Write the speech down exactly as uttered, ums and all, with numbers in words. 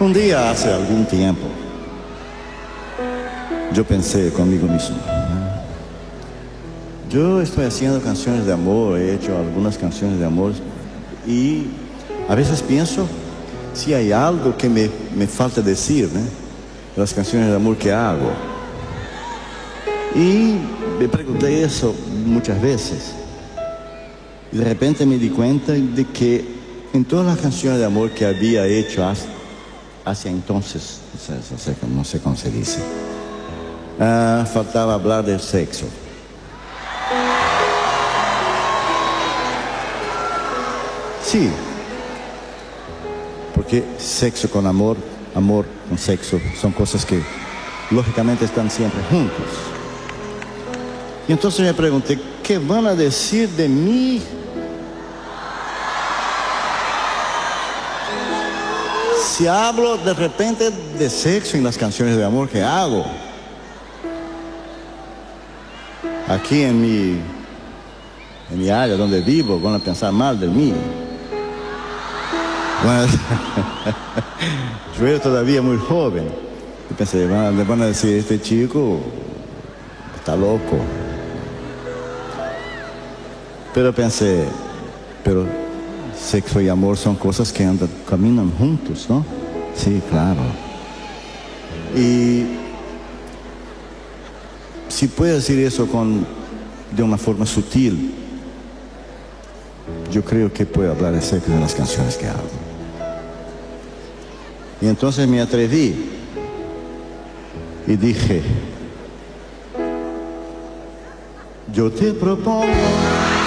Un día, hace algún tiempo, yo pensé conmigo mismo, yo estoy haciendo canciones de amor, he hecho algunas canciones de amor y a veces pienso si hay algo que me, me falta decir, ¿no?, de las canciones de amor que hago. Y me pregunté eso muchas veces. Y de repente me di cuenta de que en todas las canciones de amor que había hecho hasta, hacia entonces, no sé, no sé cómo se dice, uh, faltaba hablar del sexo. Sí, porque sexo con amor, amor con sexo, son cosas que lógicamente están siempre juntos. Y entonces me pregunté, ¿qué van a decir de mí si hablo de repente de sexo en las canciones de amor que hago? Aquí en mi, en mi área donde vivo van a pensar mal de mí. Bueno, yo era todavía muy joven. Y pensé, van, le van a decir, este chico está loco. Pero pensé, pero sexo y amor son cosas que andan, caminan juntos, ¿no? Sí, claro. Y si puedo decir eso con, de una forma sutil, yo creo que puedo hablar de sexo en las canciones que hago. Y entonces me atreví y dije, yo te propongo